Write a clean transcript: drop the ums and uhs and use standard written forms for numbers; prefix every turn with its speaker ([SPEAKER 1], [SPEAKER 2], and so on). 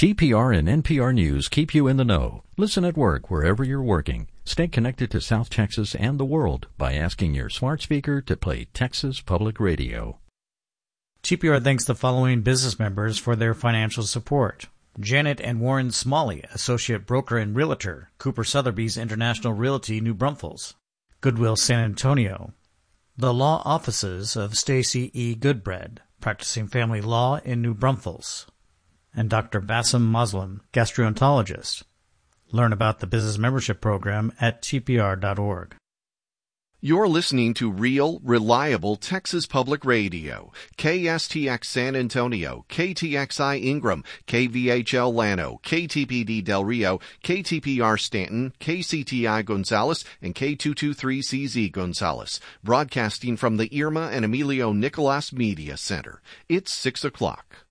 [SPEAKER 1] TPR and NPR News keep you in the know. Listen at work wherever you're working. Stay connected to South Texas and the world by asking your smart speaker to play Texas Public Radio.
[SPEAKER 2] TPR thanks the following business members for their financial support. Janet and Warren Smalley, Associate Broker and Realtor, Cooper Sotheby's International Realty, New Braunfels. Goodwill San Antonio. The Law Offices of Stacy E. Goodbread, practicing family law in New Braunfels. And Dr. Bassem Muslim, gastroenterologist. Learn about the business membership program at tpr.org.
[SPEAKER 3] You're listening to real, reliable Texas Public Radio. KSTX San Antonio, KTXI Ingram, KVHL Llano, KTPD Del Rio, KTPR Stanton, KCTI Gonzales, and K223CZ Gonzales. Broadcasting from the Irma and Emilio Nicolas Media Center. It's 6 o'clock.